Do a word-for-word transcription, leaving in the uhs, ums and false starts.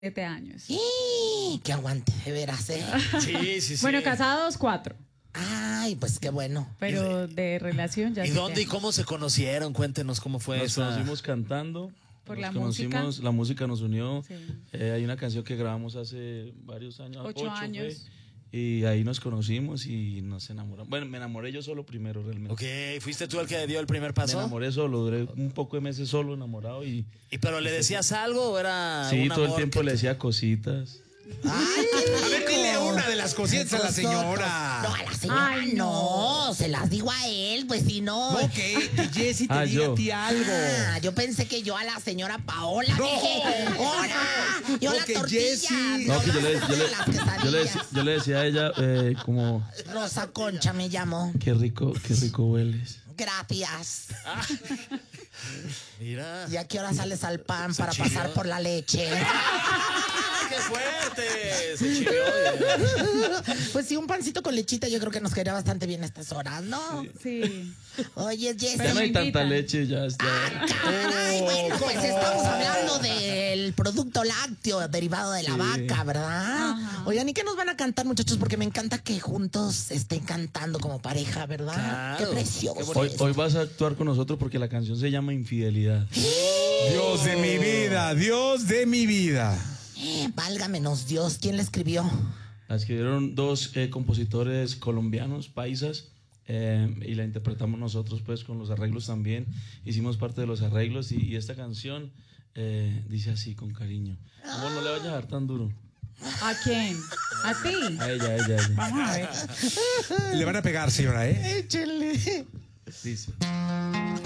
Siete años. ¡Y! ¡Qué aguante, de veras, eh! Sí, sí, sí. Bueno, casados cuatro, Ay, pues qué bueno. pero de relación ya ¿Y siete dónde y años. cómo se conocieron? Cuéntenos cómo fue Nos esa. conocimos cantando. Por nos la conocimos, música. La música nos unió. Sí. Eh, hay una canción que grabamos hace varios años. Ocho fue, años. y ahí nos conocimos y nos enamoramos. Bueno, me enamoré yo solo primero realmente. Ok, ¿fuiste tú el que dio el primer Me paso? enamoré solo, duré un poco de meses solo enamorado y... ¿Y pero le decías algo o era Sí, un todo el amor tiempo que le te- decía cositas. ¡Ay, qué rico! A ver, dile una de las cositas a la Nosotros. señora. No, a la señora Ay, no. no. Se las digo a él, pues si no. No, que, que Jessy te Ah, diga yo. a ti algo. Ah, yo pensé que yo a la señora Paola No. dije, ¡hola! Yo No, la que tortilla. Jessy. No, que yo le, yo le- las yo le, quesadillas. yo le decía a ella eh, como, Rosa Concha me llamó. qué rico, qué rico hueles. Gracias. Mira. ¿Y a qué hora sales al pan para chivió. pasar por la leche? ¡Qué fuerte! Se chivió, oye. Pues sí, un pancito con lechita yo creo que nos quedaría bastante bien a estas horas, ¿no? Sí. Oye, Jessy. Ya Pero no hay me tanta invitan. leche, ya está. Ay, bueno, pues ¿cómo? estamos hablando del producto lácteo derivado de la Sí. vaca, ¿verdad? Ajá. Oigan, ¿y qué nos van a cantar, muchachos? Porque me encanta que juntos estén cantando como pareja, ¿verdad? Claro, Qué qué precioso. Hoy, es. hoy vas a actuar con nosotros porque la canción se llama Infidelidad. Dios de mi vida, Dios de mi vida. Eh, válgamenos Dios, ¿quién la escribió? La escribieron dos eh, compositores colombianos, paisas, eh, y la interpretamos nosotros pues con los arreglos también. Hicimos parte de los arreglos y, y esta canción eh, dice así con cariño. Amor, no le vayas a dar tan duro. ¿A quién? ¿A ti? A ella, a ella, a ella. Vamos a ver. Le van a pegar, señora, ¿eh? Échenle. Dice.